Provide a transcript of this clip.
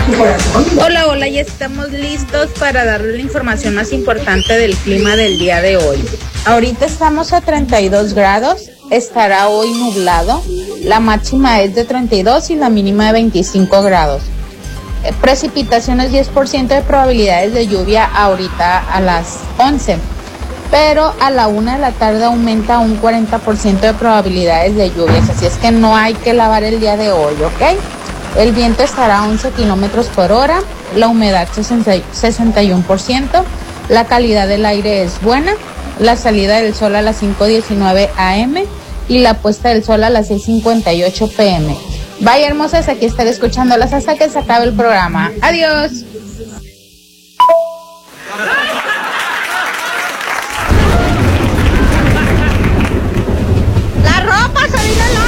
Hola, hola, ya estamos listos para darle la información más importante del clima del día de hoy. Ahorita estamos a 32 grados, estará hoy nublado, la máxima es de 32 y la mínima de 25 grados. Precipitaciones 10% de probabilidades de lluvia ahorita a las 11, pero a la 1 de la tarde aumenta un 40% de probabilidades de lluvias, así es que no hay que lavar el día de hoy, ¿ok? El viento estará a 11 kilómetros por hora, la humedad 61%, la calidad del aire es buena, la salida del sol a las 5:19 am y la puesta del sol a las 6:58 pm. Vaya hermosas, aquí estaré escuchándolas hasta que se acabe el programa. Adiós. La ropa se viene